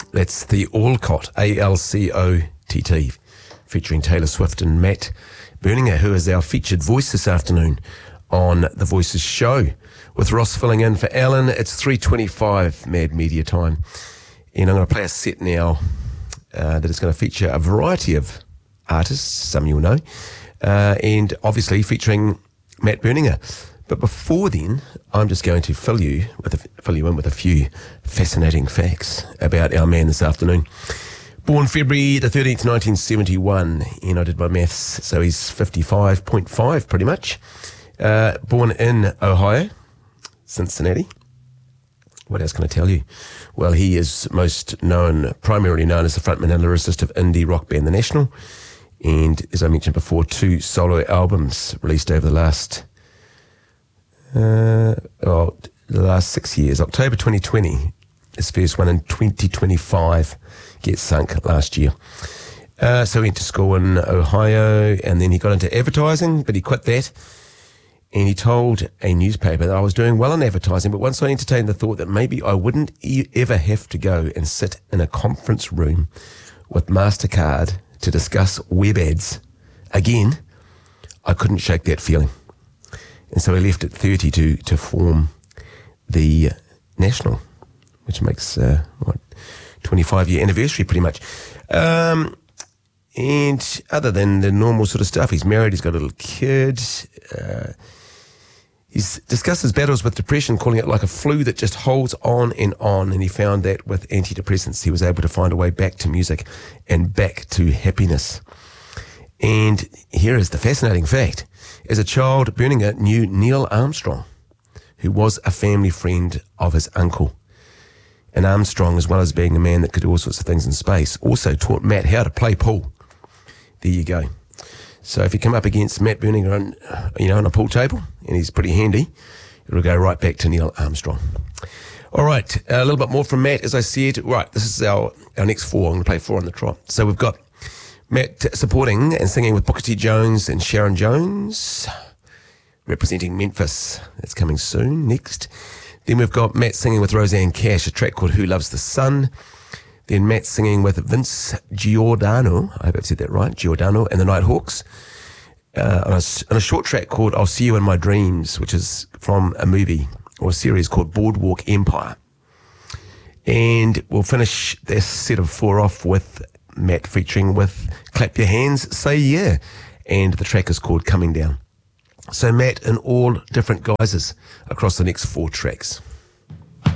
That's the Alcott, A-L-C-O-T-T, featuring Taylor Swift and Matt Berninger, who is our featured voice this afternoon on The Voices show. With Ross filling in for Alan, it's 3:25 Mad Media time. And I'm going to play a set now that is going to feature a variety of artists, some you'll know, and obviously featuring Matt Berninger. But before then, I'm just going to fill you in with a few fascinating facts about our man this afternoon. Born February the 13th, 1971, and I did my maths, so he's 55.5 pretty much. Born in Ohio, Cincinnati. What else can I tell you? Well, he is primarily known as the frontman and lyricist of indie rock band The National. And as I mentioned before, 2 solo albums released over the last 6 years. October 2020, his first one in 2025, Get Sunk last year. So he went to school in Ohio, and then he got into advertising, but he quit that. And he told a newspaper that I was doing well in advertising, but once I entertained the thought that maybe I wouldn't ever have to go and sit in a conference room with MasterCard to discuss web ads again, I couldn't shake that feeling. And so he left at 30 to form the National, which makes, 25-year anniversary pretty much. And other than the normal sort of stuff, he's married, he's got a little kid. He's discussed his battles with depression, calling it like a flu that just holds on. And he found that with antidepressants, he was able to find a way back to music and back to happiness. And here is the fascinating fact. As a child, Berninger knew Neil Armstrong, who was a family friend of his uncle. And Armstrong, as well as being a man that could do all sorts of things in space, also taught Matt how to play pool. There you go. So if you come up against Matt Berninger on a pool table, and he's pretty handy, it'll go right back to Neil Armstrong. All right, a little bit more from Matt, as I said. Right, this is our next 4. I'm going to play 4 on the trot. So we've got Matt supporting and singing with Booker T. Jones and Sharon Jones, representing Memphis. That's coming soon, next. Then we've got Matt singing with Roseanne Cash, a track called Who Loves the Sun. Then Matt singing with Vince Giordano, I hope I've said that right, Giordano and the Nighthawks, on a short track called I'll See You in My Dreams, which is from a movie or a series called Boardwalk Empire. And we'll finish this set of 4 off with Matt featuring with Clap Your Hands, Say Yeah, and the track is called Coming Down. So Matt in all different guises across the next 4 tracks.